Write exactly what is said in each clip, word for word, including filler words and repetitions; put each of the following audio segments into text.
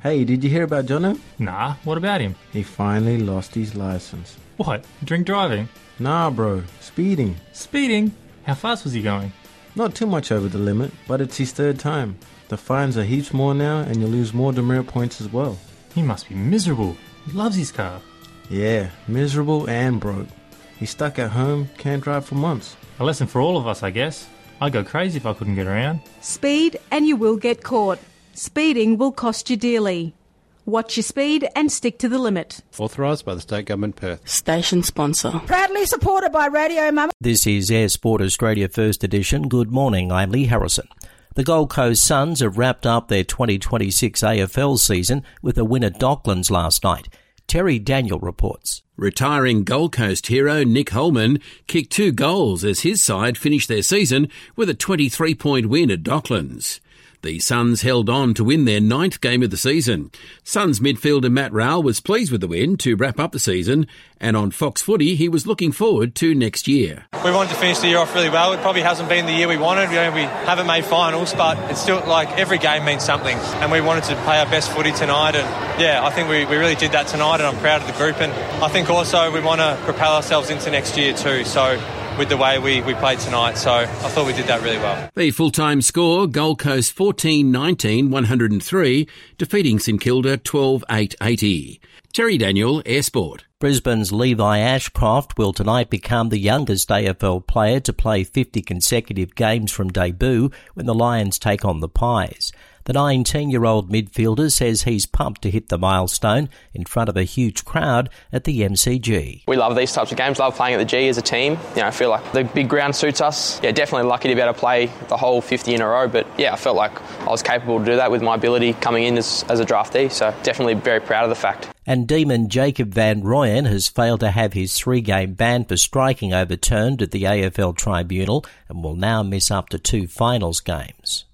Hey, did you hear about Jono? Nah, what about him? He finally lost his license. What? Drink driving? Nah, bro. Speeding. Speeding? How fast was he going? Not too much over the limit, but it's his third time. The fines are heaps more now, and you lose more demerit points as well. He must be miserable. He loves his car. Yeah, miserable and broke. He's stuck at home, can't drive for months. A lesson for all of us, I guess. I'd go crazy if I couldn't get around. Speed and you will get caught. Speeding will cost you dearly. Watch your speed and stick to the limit. Authorised by the State Government, Perth. Station sponsor. Proudly supported by Radio Mama. This is Air Sport Australia First Edition. Good morning, I'm Lee Harrison. The Gold Coast Suns have wrapped up their twenty twenty-six A F L season with a win at Docklands last night. Terry Daniel reports. Retiring Gold Coast hero Nick Holman kicked two goals as his side finished their season with a twenty-three point win at Docklands. The Suns held on to win their ninth game of the season. Suns midfielder Matt Rowell was pleased with the win to wrap up the season, and on Fox Footy he was looking forward to next year. We wanted to finish the year off really well. It probably hasn't been the year we wanted. You know, we haven't made finals, but it's still like every game means something, and we wanted to play our best footy tonight, and yeah, I think we, we really did that tonight, and I'm proud of the group, and I think also we want to propel ourselves into next year too, so with the way we, we played tonight, so I thought we did that really well. The full-time score, Gold Coast fourteen nineteen one oh three, defeating St Kilda twelve eight eighty. Terry Daniel, Air Sport. Brisbane's Levi Ashcroft will tonight become the youngest A F L player to play fifty consecutive games from debut when the Lions take on the Pies. The nineteen-year-old midfielder says he's pumped to hit the milestone in front of a huge crowd at the M C G. We love these types of games, love playing at the G as a team. You know, I feel like the big ground suits us. Yeah, definitely lucky to be able to play the whole fifty in a row, but yeah, I felt like I was capable to do that with my ability coming in as, as a draftee, so definitely very proud of the fact. And Demon Jacob Van Rooyen has failed to have his three-game ban for striking overturned at the A F L Tribunal and will now miss up to two finals games.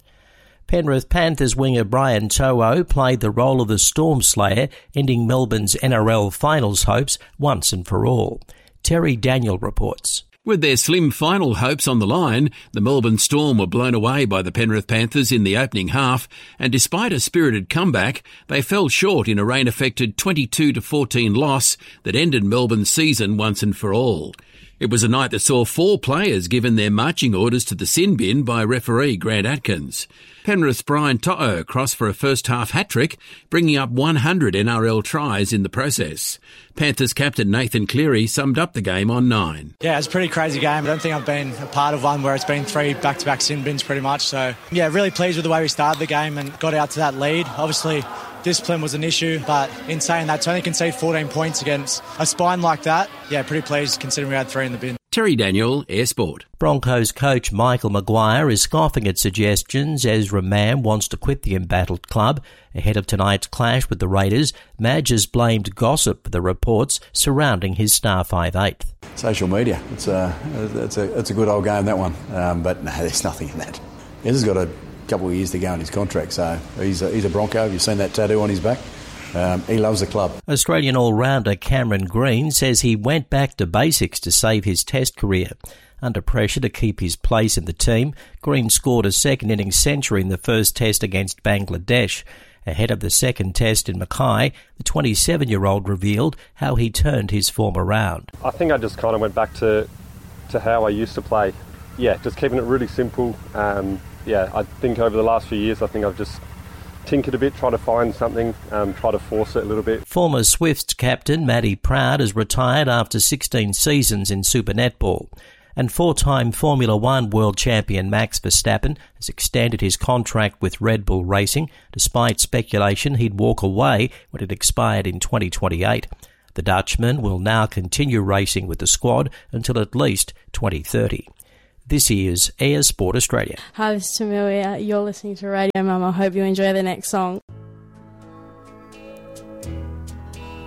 Penrith Panthers winger Brian To'o played the role of the Storm Slayer, ending Melbourne's N R L finals hopes once and for all. Terry Daniel reports. With their slim final hopes on the line, the Melbourne Storm were blown away by the Penrith Panthers in the opening half, and despite a spirited comeback, they fell short in a rain-affected twenty-two to fourteen loss that ended Melbourne's season once and for all. It was a night that saw four players given their marching orders to the sin bin by referee Grant Atkins. Penrith's Brian To'o crossed for a first-half hat-trick, bringing up one hundred N R L tries in the process. Panthers captain Nathan Cleary summed up the game on nine. Yeah, it's a pretty crazy game. I don't think I've been a part of one where it's been three back-to-back sin bins pretty much. So, yeah, really pleased with the way we started the game and got out to that lead. Obviously, discipline was an issue, but in saying that, to only concede fourteen points against a spine like that, yeah, pretty pleased considering we had three in the bin. Terry Daniel, Air Sport. Broncos coach Michael Maguire is scoffing at suggestions Ezra Mam wants to quit the embattled club. Ahead of tonight's clash with the Raiders, Madge has blamed gossip for the reports surrounding his star five eighth. Social media, it's a, it's a, it's a good old game, that one, um, but no, there's nothing in that. Ezra's got a couple of years to go in his contract, so he's a, he's a Bronco. You've seen that tattoo on his back. Um, he loves the club. Australian all-rounder Cameron Green says he went back to basics to save his Test career. Under pressure to keep his place in the team, Green scored a second-innings century in the first Test against Bangladesh. Ahead of the second Test in Mackay, the twenty-seven-year-old revealed how he turned his form around. I think I just kind of went back to, to how I used to play. Yeah, just keeping it really simple. Um, yeah, I think over the last few years, I think I've just tinkered a bit, try to find something, um, try to force it a little bit. Former Swifts captain Matty Proud has retired after sixteen seasons in Super Netball. And four-time Formula One world champion Max Verstappen has extended his contract with Red Bull Racing, despite speculation he'd walk away when it expired in twenty twenty-eight. The Dutchman will now continue racing with the squad until at least twenty thirty. This is Air Sport Australia. Hi, this is Amelia. You're listening to Radio Mum. I hope you enjoy the next song.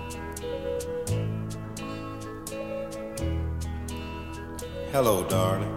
Hello, darling.